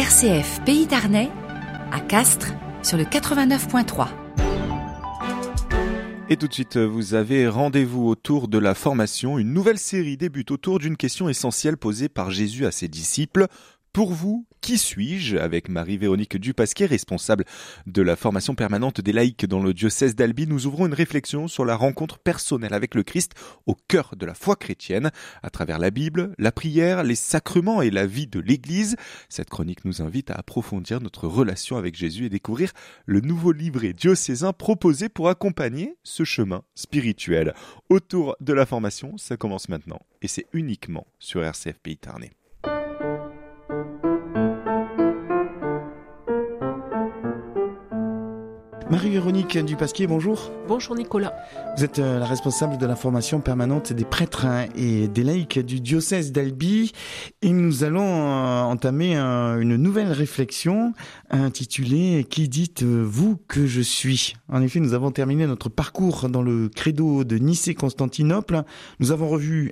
RCF Pays d'Arnais, à Castres, sur le 89.3. Et tout de suite, vous avez rendez-vous autour de la formation. Une nouvelle série débute autour d'une question essentielle posée par Jésus à ses disciples. Pour vous, qui suis-je ? Avec Marie-Véronique Dupasquier, responsable de la formation permanente des laïcs dans le diocèse d'Albi, nous ouvrons une réflexion sur la rencontre personnelle avec le Christ au cœur de la foi chrétienne, à travers la Bible, la prière, les sacrements et la vie de l'Église. Cette chronique nous invite à approfondir notre relation avec Jésus et découvrir le nouveau livret diocésain proposé pour accompagner ce chemin spirituel. Autour de la formation, ça commence maintenant et c'est uniquement sur RCF Pays d'Arnais. Marie-Véronique Dupasquier, bonjour. Bonjour Nicolas. Vous êtes la responsable de la formation permanente des prêtres et des laïcs du diocèse d'Albi. Et nous allons entamer une nouvelle réflexion intitulée « Qui dites-vous que je suis ?» En effet, nous avons terminé notre parcours dans le credo de Nicée-Constantinople. Nous avons revu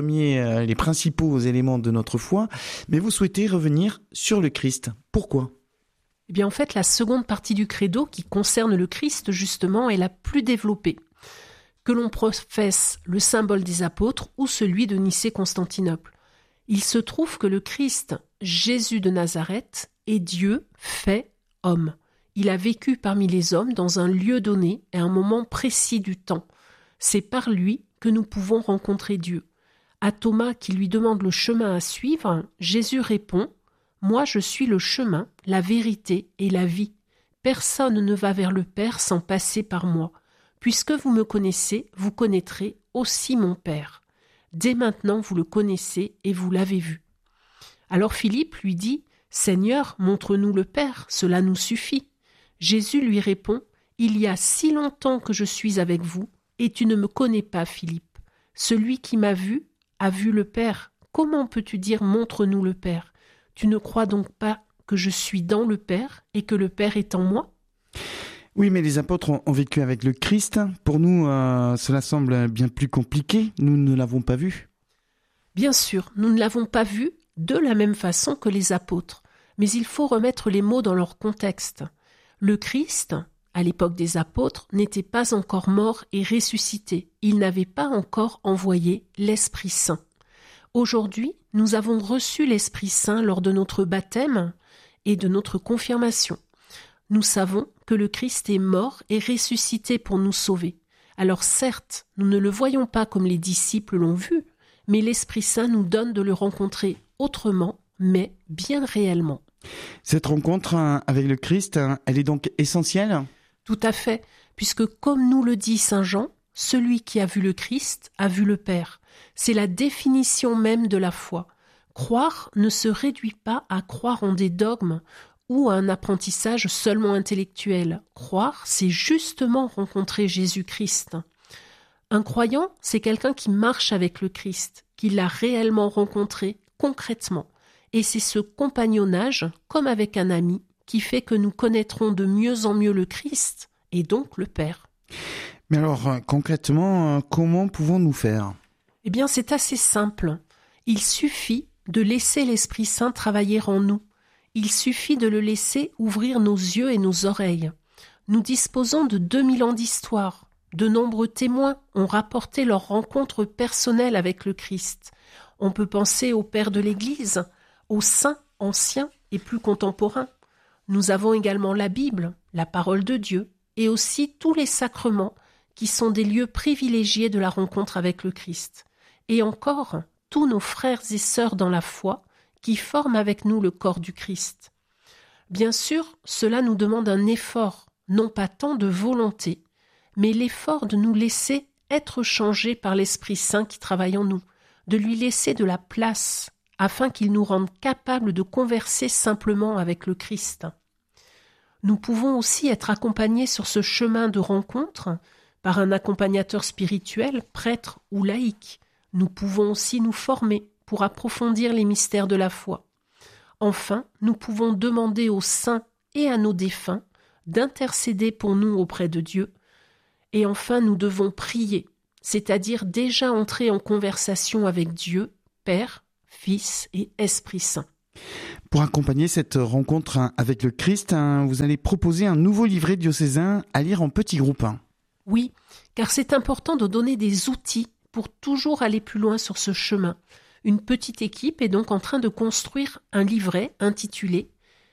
les principaux éléments de notre foi. Mais vous souhaitez revenir sur le Christ. Pourquoi ? Eh bien, en fait, la seconde partie du credo, qui concerne le Christ, justement, est la plus développée. Que l'on professe le symbole des apôtres ou celui de Nicée-Constantinople. Il se trouve que le Christ, Jésus de Nazareth, est Dieu fait homme. Il a vécu parmi les hommes dans un lieu donné et un moment précis du temps. C'est par lui que nous pouvons rencontrer Dieu. À Thomas qui lui demande le chemin à suivre, Jésus répond: moi, je suis le chemin, la vérité et la vie. Personne ne va vers le Père sans passer par moi. Puisque vous me connaissez, vous connaîtrez aussi mon Père. Dès maintenant, vous le connaissez et vous l'avez vu. Alors Philippe lui dit: Seigneur, montre-nous le Père, cela nous suffit. Jésus lui répond: il y a si longtemps que je suis avec vous, et tu ne me connais pas, Philippe. Celui qui m'a vu a vu le Père. Comment peux-tu dire montre-nous le Père ? Tu ne crois donc pas que je suis dans le Père et que le Père est en moi ? Oui, mais les apôtres ont vécu avec le Christ. Pour nous, cela semble bien plus compliqué. Nous ne l'avons pas vu. Bien sûr, nous ne l'avons pas vu de la même façon que les apôtres. Mais il faut remettre les mots dans leur contexte. Le Christ, à l'époque des apôtres, n'était pas encore mort et ressuscité. Il n'avait pas encore envoyé l'Esprit Saint. Aujourd'hui, nous avons reçu l'Esprit Saint lors de notre baptême et de notre confirmation. Nous savons que le Christ est mort et ressuscité pour nous sauver. Alors certes, nous ne le voyons pas comme les disciples l'ont vu, mais l'Esprit Saint nous donne de le rencontrer autrement, mais bien réellement. Cette rencontre avec le Christ, elle est donc essentielle ? Tout à fait, puisque comme nous le dit Saint Jean, celui qui a vu le Christ a vu le Père. C'est la définition même de la foi. Croire ne se réduit pas à croire en des dogmes ou à un apprentissage seulement intellectuel. Croire, c'est justement rencontrer Jésus-Christ. Un croyant, c'est quelqu'un qui marche avec le Christ, qui l'a réellement rencontré concrètement. Et c'est ce compagnonnage, comme avec un ami, qui fait que nous connaîtrons de mieux en mieux le Christ et donc le Père. Mais alors, concrètement, comment pouvons-nous faire ? Eh bien, c'est assez simple. Il suffit de laisser l'Esprit Saint travailler en nous. Il suffit de le laisser ouvrir nos yeux et nos oreilles. Nous disposons de 2000 ans d'histoire. De nombreux témoins ont rapporté leur rencontre personnelle avec le Christ. On peut penser aux pères de l'Église, aux saints anciens et plus contemporains. Nous avons également la Bible, la parole de Dieu, et aussi tous les sacrements qui sont des lieux privilégiés de la rencontre avec le Christ. Et encore, tous nos frères et sœurs dans la foi qui forment avec nous le corps du Christ. Bien sûr, cela nous demande un effort, non pas tant de volonté, mais l'effort de nous laisser être changés par l'Esprit Saint qui travaille en nous, de lui laisser de la place, afin qu'il nous rende capables de converser simplement avec le Christ. Nous pouvons aussi être accompagnés sur ce chemin de rencontre par un accompagnateur spirituel, prêtre ou laïque. Nous pouvons aussi nous former pour approfondir les mystères de la foi. Enfin, nous pouvons demander aux saints et à nos défunts d'intercéder pour nous auprès de Dieu. Et enfin, nous devons prier, c'est-à-dire déjà entrer en conversation avec Dieu, Père, Fils et Esprit Saint. Pour accompagner cette rencontre avec le Christ, vous allez proposer un nouveau livret diocésain à lire en petits groupes. Oui, car c'est important de donner des outils pour toujours aller plus loin sur ce chemin. Une petite équipe est donc en train de construire un livret intitulé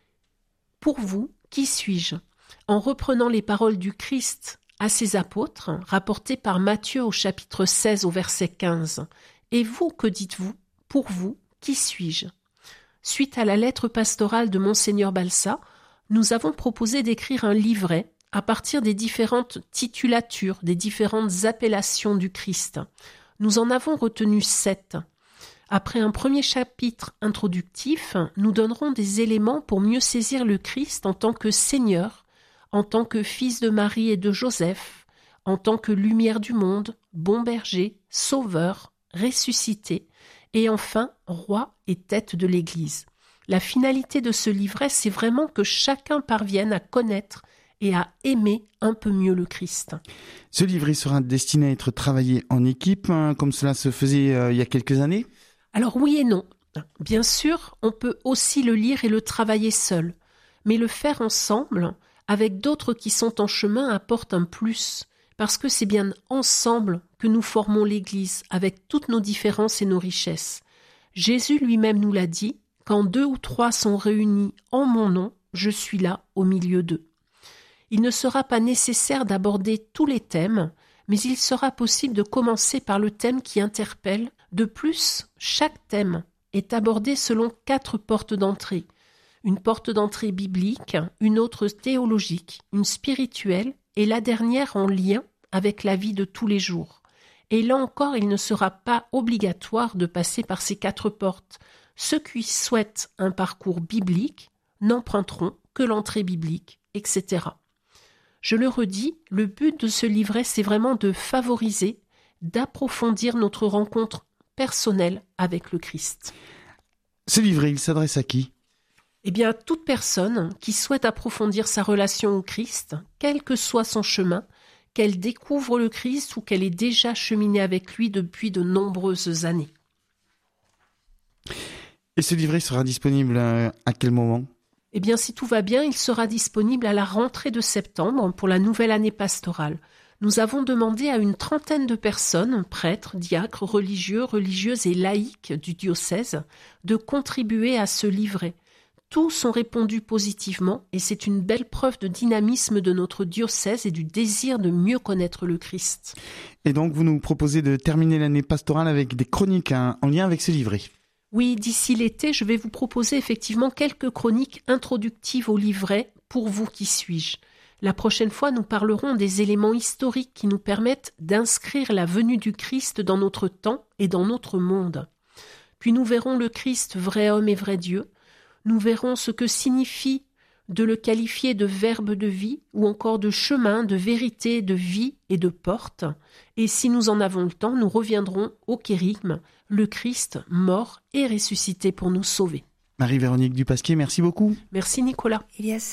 « Pour vous, qui suis-je ?» en reprenant les paroles du Christ à ses apôtres, rapportées par Matthieu au chapitre 16 au verset 15. « Et vous, que dites-vous ? Pour vous, qui suis-je » Suite à la lettre pastorale de Monseigneur Balsa, nous avons proposé d'écrire un livret à partir des différentes titulatures, des différentes appellations du Christ. Nous en avons retenu 7. Après un premier chapitre introductif, nous donnerons des éléments pour mieux saisir le Christ en tant que Seigneur, en tant que Fils de Marie et de Joseph, en tant que lumière du monde, bon berger, sauveur, ressuscité, et enfin roi et tête de l'Église. La finalité de ce livret, c'est vraiment que chacun parvienne à connaître et à aimer un peu mieux le Christ. Ce livret sera destiné à être travaillé en équipe, comme cela se faisait il y a quelques années ? Alors oui et non. Bien sûr, on peut aussi le lire et le travailler seul, mais le faire ensemble, avec d'autres qui sont en chemin, apporte un plus, parce que c'est bien ensemble que nous formons l'Église, avec toutes nos différences et nos richesses. Jésus lui-même nous l'a dit, « Quand 2 ou 3 sont réunis en mon nom, je suis là au milieu d'eux. » Il ne sera pas nécessaire d'aborder tous les thèmes, mais il sera possible de commencer par le thème qui interpelle. De plus, chaque thème est abordé selon 4 portes d'entrée. Une porte d'entrée biblique, une autre théologique, une spirituelle et la dernière en lien avec la vie de tous les jours. Et là encore, il ne sera pas obligatoire de passer par ces 4 portes. Ceux qui souhaitent un parcours biblique n'emprunteront que l'entrée biblique, etc. Je le redis, le but de ce livret, c'est vraiment de favoriser, d'approfondir notre rencontre personnelle avec le Christ. Ce livret, il s'adresse à qui ? Eh bien, à toute personne qui souhaite approfondir sa relation au Christ, quel que soit son chemin, qu'elle découvre le Christ ou qu'elle ait déjà cheminé avec lui depuis de nombreuses années. Et ce livret sera disponible à quel moment ? Eh bien, si tout va bien, il sera disponible à la rentrée de septembre pour la nouvelle année pastorale. Nous avons demandé à une trentaine de personnes, prêtres, diacres, religieux, religieuses et laïcs du diocèse, de contribuer à ce livret. Tous ont répondu positivement et c'est une belle preuve de dynamisme de notre diocèse et du désir de mieux connaître le Christ. Et donc, vous nous proposez de terminer l'année pastorale avec des chroniques en lien avec ce livret ? Oui, d'ici l'été, je vais vous proposer effectivement quelques chroniques introductives au livret « Pour vous, qui suis-je ». La prochaine fois, nous parlerons des éléments historiques qui nous permettent d'inscrire la venue du Christ dans notre temps et dans notre monde. Puis nous verrons le Christ, vrai homme et vrai Dieu. Nous verrons ce que signifie de le qualifier de verbe de vie ou encore de chemin, de vérité, de vie et de porte. Et si nous en avons le temps, nous reviendrons au kérygme, le Christ mort et ressuscité pour nous sauver. Marie-Véronique Dupasquier, merci beaucoup. Merci Nicolas. Il y a